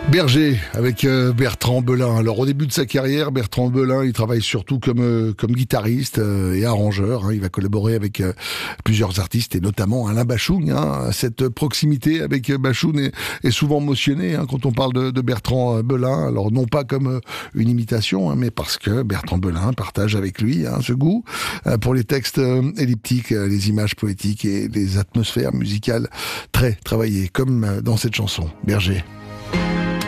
Berger avec Bertrand Belin. Alors au début de sa carrière, Bertrand Belin, il travaille surtout comme guitariste et arrangeur. Il va collaborer avec plusieurs artistes et notamment Alain Bachung. Cette proximité avec Bachung est souvent mentionnée quand on parle de Bertrand Belin. Alors non pas comme une imitation, mais parce que Bertrand Belin partage avec lui ce goût pour les textes elliptiques, les images poétiques et les atmosphères musicales très travaillées, comme dans cette chanson, Berger.